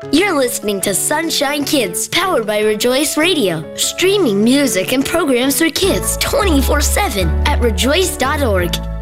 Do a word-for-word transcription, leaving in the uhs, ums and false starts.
You're listening to Sunshine Kids, powered by Rejoice Radio. Streaming music and programs for kids twenty-four seven at rejoice dot org.